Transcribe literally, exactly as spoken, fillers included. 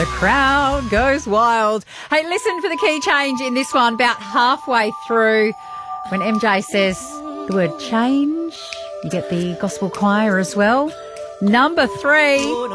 The crowd goes wild. Hey, listen for the key change in this one about halfway through. When M J says the word change, you get the gospel choir as well. Number three.